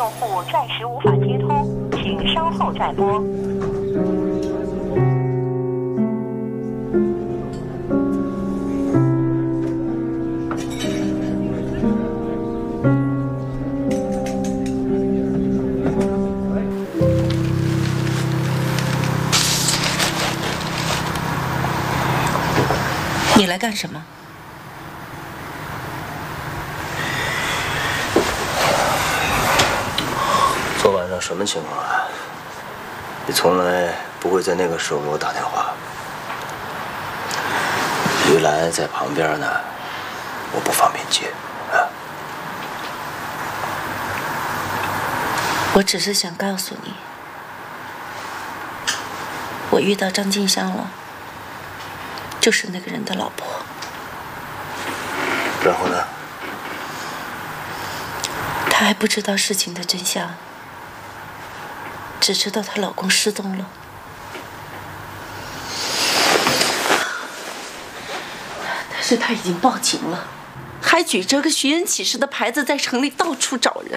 用户暂时无法接通，请稍后再拨。 你来干什么？ 昨晚上什么情况啊？你从来不会在那个时候给我打电话。于兰在旁边呢，我不方便接啊。 我只是想告诉你，我遇到张静香了，就是那个人的老婆。 然后呢？ 她还不知道事情的真相，只知道她老公失踪了。但是她已经报警了，还举着个寻人启事的牌子在城里到处找人。